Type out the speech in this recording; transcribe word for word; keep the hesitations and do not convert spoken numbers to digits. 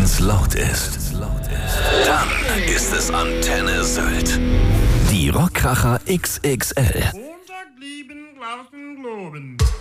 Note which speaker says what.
Speaker 1: wenn's laut ist, dann ist es Antenne Sylt. Die Rockkracher X X L.
Speaker 2: Montag lieben, draußen globen.